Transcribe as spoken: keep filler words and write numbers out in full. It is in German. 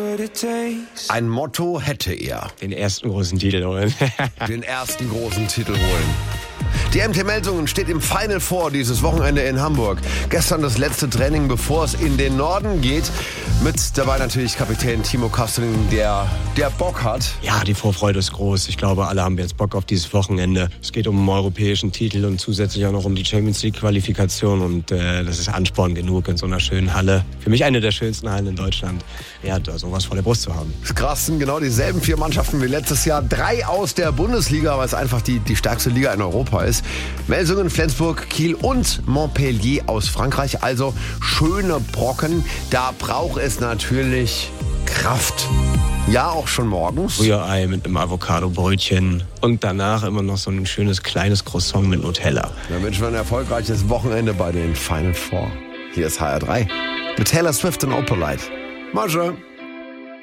Ein Motto hätte er. Den ersten großen Titel holen. Den ersten großen Titel holen. Die M T Melsungen steht im Final Four dieses Wochenende in Hamburg. Gestern das letzte Training, bevor es in den Norden geht. Mit dabei natürlich Kapitän Timo Kastening, der, der Bock hat. Ja, die Vorfreude ist groß. Ich glaube, alle haben jetzt Bock auf dieses Wochenende. Es geht um einen europäischen Titel und zusätzlich auch noch um die Champions League Qualifikation. Und äh, das ist Ansporn genug in so einer schönen Halle. Für mich eine der schönsten Hallen in Deutschland. Ja, da sowas vor der Brust zu haben. Das krass sind genau dieselben vier Mannschaften wie letztes Jahr. Drei aus der Bundesliga, weil es einfach die, die stärkste Liga in Europa ist. Melsungen, Flensburg, Kiel und Montpellier aus Frankreich. Also schöne Brocken. Da braucht es natürlich Kraft. Ja, auch schon morgens. Rührei mit einem Avocado-Brötchen und danach immer noch so ein schönes kleines Croissant mit Nutella. Dann wünschen wir ein erfolgreiches Wochenende bei den Final Four. Hier ist H R drei mit Taylor Swift und Opalite. Mal schön.